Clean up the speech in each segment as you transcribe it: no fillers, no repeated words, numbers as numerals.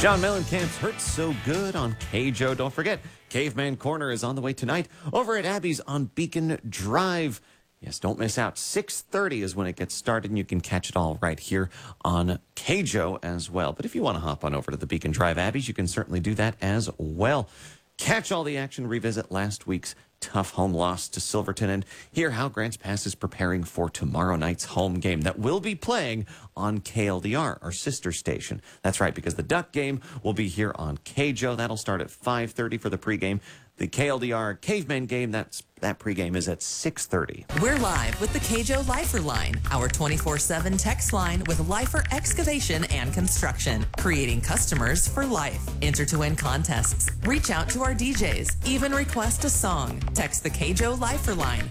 John Mellencamp's Hurts So Good on KJO. Don't forget, Caveman Corner is on the way tonight over at Abby's on Beacon Drive. Yes, don't miss out. 6:30 is when it gets started, and you can catch it all right here on KJO as well. But if you want to hop on over to the Beacon Drive Abby's, you can certainly do that as well. Catch all the action, revisit last week's tough home loss to Silverton, and hear how Grants Pass is preparing for tomorrow night's home game that will be playing on KLDR, our sister station. That's right, because the Duck game will be here on KJO. That'll start at 5:30 for the pregame. The KLDR Caveman game, that pregame is at 6:30. We're live with the KJO Lifer Line, our 24/7 text line with Lifer Excavation and Construction, creating customers for life. Enter to win contests. Reach out to our DJs. Even request a song. Text the KJO Lifer Line,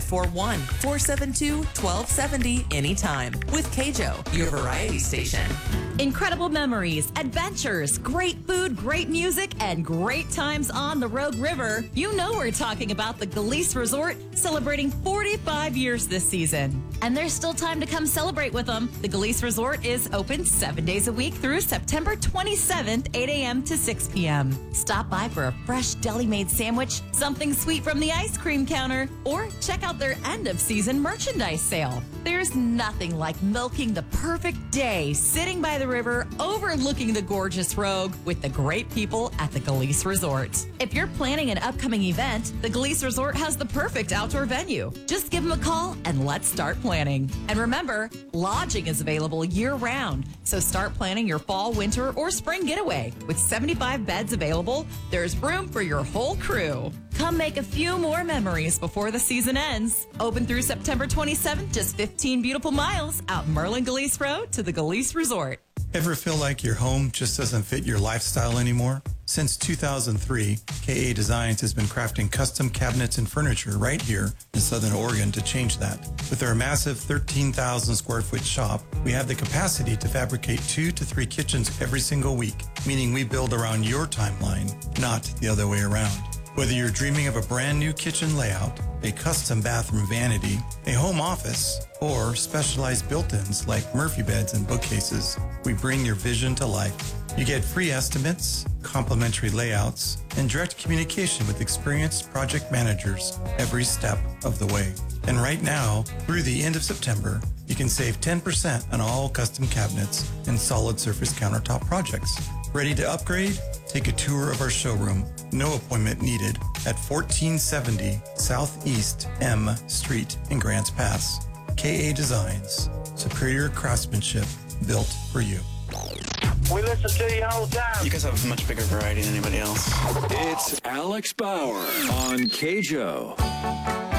541-472-1270 anytime. With KJO, your variety station. Incredible memories, adventures, great food, great music, and great times on the Rogue River. You know we're talking about the Galice Resort, celebrating 45 years this season. And there's still time to come celebrate with them. The Galice Resort is open 7 days a week through September 27th, 8 a.m. to 6 p.m. Stop by for a fresh deli-made sandwich, something sweet from the ice cream counter, or check out their end-of-season merchandise sale. There's nothing like milking the perfect day sitting by the river overlooking the gorgeous Rogue with the great people at the Galice Resort. If you're planning an upcoming event, the Galice Resort has the perfect outdoor venue. Just give them a call and let's start planning. And remember, lodging is available year-round, so start planning your fall, winter, or spring getaway. With 75 beds available, there's room for your whole crew. Come make a few more memories before the season ends. Open through September 27th, just 15 beautiful miles out Merlin Galice Road to the Galice Resort. Ever feel like your home just doesn't fit your lifestyle anymore? Since 2003, KA Designs has been crafting custom cabinets and furniture right here in Southern Oregon to change that. With our massive 13,000 square foot shop, we have the capacity to fabricate 2 to 3 kitchens every single week, meaning we build around your timeline, not the other way around. Whether you're dreaming of a brand new kitchen layout, a custom bathroom vanity, a home office, or specialized built-ins like Murphy beds and bookcases, we bring your vision to life. You get free estimates, complimentary layouts, and direct communication with experienced project managers every step of the way. And right now, through the end of September, you can save 10% on all custom cabinets and solid surface countertop projects. Ready to upgrade? Take a tour of our showroom. No appointment needed at 1470 Southeast M Street in Grants Pass. KA Designs. Superior craftsmanship built for you. We listen to you all the time. You guys have a much bigger variety than anybody else. It's Alex Bauer on KJO.